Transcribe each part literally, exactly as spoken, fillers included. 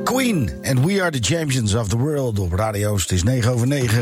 Queen and We Are the Champions of the World op Radio Oost. Het is negen over negen.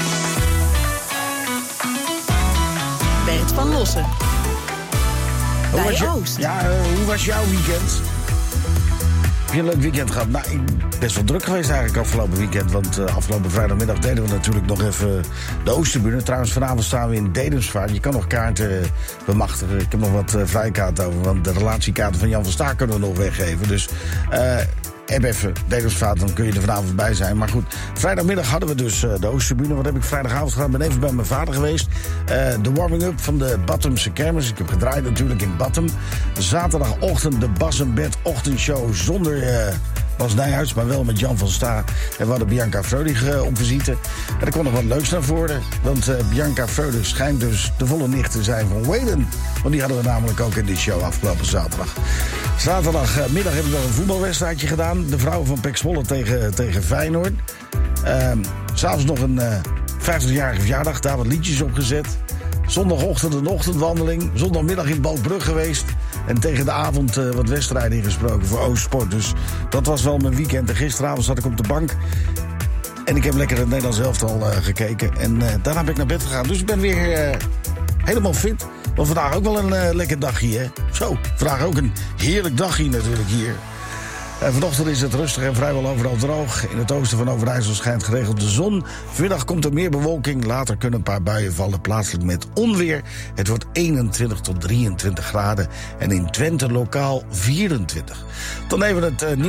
Bert van Lossen. Hoe Bij was je, Oost. ja, uh, hoe was jouw weekend? Heb je een leuk weekend gehad? Nou, ik ben best wel druk geweest eigenlijk afgelopen weekend. Want uh, afgelopen vrijdagmiddag deden we natuurlijk nog even de Oosttribune. Trouwens, vanavond staan we in Dedemsvaart. Je kan nog kaarten uh, bemachtigen. Ik heb nog wat uh, vrijkaarten over. Want de relatiekaarten van Jan van Staak kunnen we nog weggeven. Dus uh, heb even Dedemsvaart, dan kun je er vanavond bij zijn. Maar goed, vrijdagmiddag hadden we dus uh, de Oosttribune. Wat heb ik vrijdagavond gedaan? Ik ben even bij mijn vader geweest. Uh, de warming-up van de Battumse kermis. Ik heb gedraaid natuurlijk in Battum. Zaterdagochtend de Bas en Bert ochtendshow zonder uh, Bas Nijhuis, maar wel met Jan van Sta. En we hadden Bianca Freudig uh, op visite. En er kwam nog wat leuks naar voren. Want uh, Bianca Freudig schijnt dus de volle nicht te zijn van Waylon. Want die hadden we namelijk ook in die show afgelopen zaterdag. Zaterdagmiddag heb ik nog een voetbalwedstrijdje gedaan. De vrouwen van P E C Zwolle tegen, tegen Feyenoord. Uh, S'avonds nog een uh, vijftigjarige verjaardag. Daar wat liedjes op gezet. Zondagochtend een ochtendwandeling. Zondagmiddag in Balkbrug geweest. En tegen de avond uh, wat wedstrijden ingesproken voor Oostsport. Dus dat was wel mijn weekend. En gisteravond zat ik op de bank. En ik heb lekker het Nederlands elftal uh, gekeken. En uh, daarna ben ik naar bed gegaan. Dus ik ben weer uh, helemaal fit. Maar vandaag ook wel een uh, lekker dagje, hè? Zo, vandaag ook een heerlijk dagje natuurlijk hier. En vanochtend is het rustig en vrijwel overal droog. In het oosten van Overijssel schijnt geregeld de zon. Vanmiddag komt er meer bewolking. Later kunnen een paar buien vallen, plaatselijk met onweer. Het wordt eenentwintig tot drieëntwintig graden. En in Twente lokaal vierentwintig. Dan even het uh,